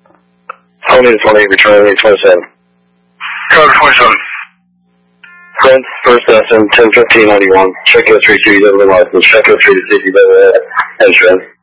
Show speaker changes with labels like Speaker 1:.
Speaker 1: 20 to 20, returning 27.
Speaker 2: Code 27.
Speaker 1: Prince, first SM, 101591. Check history, CDW license. Check history to CDW insurance.